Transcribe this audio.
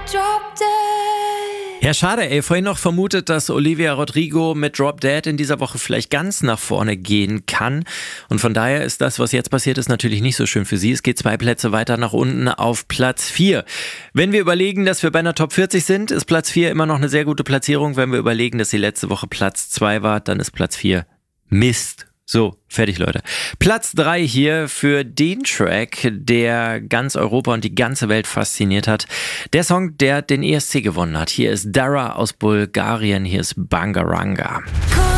Ja, schade, ey. Vorhin noch vermutet, dass Olivia Rodrigo mit Drop Dead in dieser Woche vielleicht ganz nach vorne gehen kann. Und von daher ist das, was jetzt passiert ist, natürlich nicht so schön für sie. Es geht 2 Plätze weiter nach unten auf Platz 4. Wenn wir überlegen, dass wir bei einer Top 40 sind, ist Platz 4 immer noch eine sehr gute Platzierung. Wenn wir überlegen, dass sie letzte Woche Platz 2 war, dann ist Platz 4 Mist. So, fertig, Leute. Platz 3 hier für den Track, der ganz Europa und die ganze Welt fasziniert hat. Der Song, der den ESC gewonnen hat. Hier ist Dara aus Bulgarien, hier ist Bangaranga.